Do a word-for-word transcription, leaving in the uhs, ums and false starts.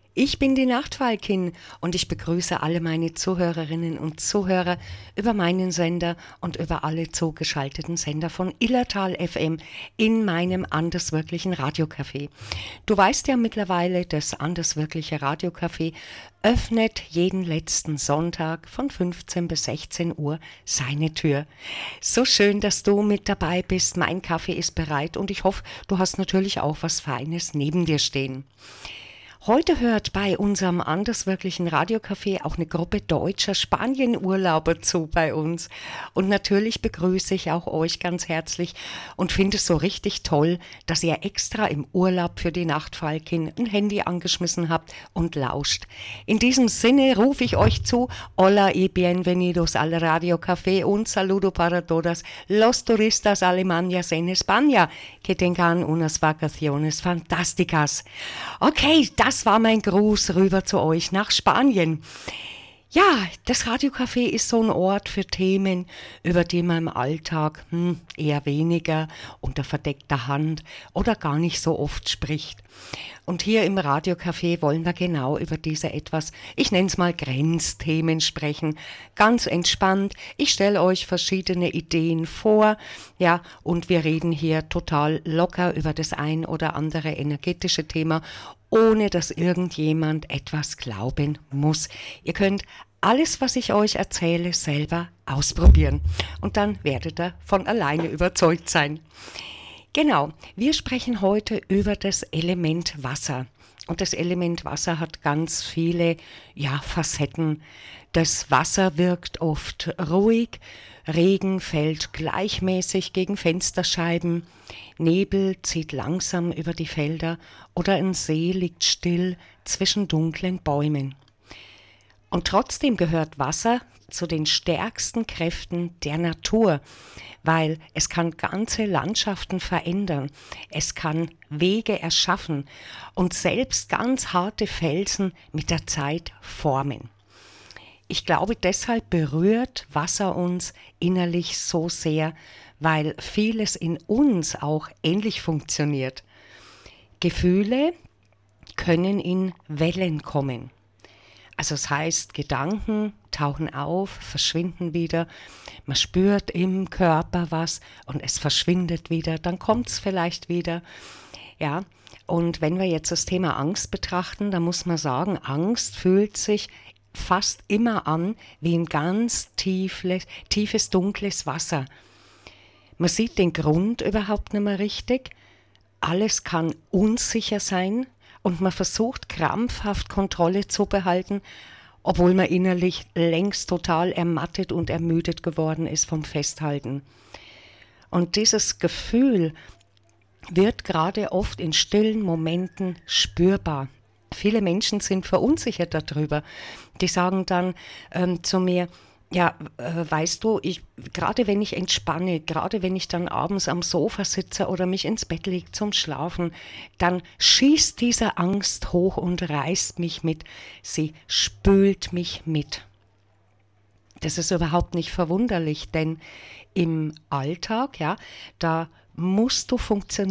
Ich bin die Nachtfalkin und ich begrüße alle meine Zuhörerinnen und Zuhörer über meinen Sender und über alle zugeschalteten Sender von Illertal F M in meinem Anderswirklichen Radiocafé. Du weißt ja mittlerweile, das Anderswirkliche Radiocafé öffnet jeden letzten Sonntag von fünfzehn bis sechzehn Uhr seine Tür. So schön, dass du mit dabei bist. Mein Kaffee ist bereit und ich hoffe, du hast natürlich auch was Feines neben dir stehen. Heute hört bei unserem Anderswirklichen Radiocafé auch eine Gruppe deutscher Spanienurlauber zu bei uns. Und natürlich begrüße ich auch euch ganz herzlich und finde es so richtig toll, dass ihr extra im Urlaub für die Nachtfalkin ein Handy angeschmissen habt und lauscht. In diesem Sinne rufe ich euch zu: Hola y bienvenidos al Radio Café, un saludo para todas los turistas alemanes en España, que tengan unas vacaciones fantásticas. Okay, das war mein Gruß rüber zu euch nach Spanien. Ja, das Radiocafé ist so ein Ort für Themen, über die man im Alltag hm, eher weniger unter verdeckter Hand oder gar nicht so oft spricht. Und hier im Radiocafé wollen wir genau über diese etwas, ich nenne es mal Grenzthemen sprechen. Ganz entspannt. Ich stelle euch verschiedene Ideen vor, ja, und wir reden hier total locker über das ein oder andere energetische Thema, ohne dass irgendjemand etwas glauben muss. Ihr könnt alles, was ich euch erzähle, selber ausprobieren. Und dann werdet ihr von alleine überzeugt sein. Genau, wir sprechen heute über das Element Wasser. Und das Element Wasser hat ganz viele ja, Facetten. Das Wasser wirkt oft ruhig, Regen fällt gleichmäßig gegen Fensterscheiben, Nebel zieht langsam über die Felder oder ein See liegt still zwischen dunklen Bäumen. Und trotzdem gehört Wasser zu den stärksten Kräften der Natur, weil es kann ganze Landschaften verändern, es kann Wege erschaffen und selbst ganz harte Felsen mit der Zeit formen. Ich glaube, deshalb berührt Wasser uns innerlich so sehr, weil vieles in uns auch ähnlich funktioniert. Gefühle können in Wellen kommen. Also das heißt, Gedanken tauchen auf, verschwinden wieder, man spürt im Körper was und es verschwindet wieder, dann kommt es vielleicht wieder. Ja, und wenn wir jetzt das Thema Angst betrachten, dann muss man sagen, Angst fühlt sich fast immer an wie ein ganz tiefes, tiefes, dunkles Wasser. Man sieht den Grund überhaupt nicht mehr richtig, alles kann unsicher sein, und man versucht krampfhaft Kontrolle zu behalten, obwohl man innerlich längst total ermattet und ermüdet geworden ist vom Festhalten. Und dieses Gefühl wird gerade oft in stillen Momenten spürbar. Viele Menschen sind verunsichert darüber. Die sagen dann ähm, zu mir: Ja, äh, weißt du, ich, gerade wenn ich entspanne, gerade wenn ich dann abends am Sofa sitze oder mich ins Bett lege zum Schlafen, dann schießt diese Angst hoch und reißt mich mit. Sie spült mich mit. Das ist überhaupt nicht verwunderlich, denn im Alltag, ja, da musst du funktionieren.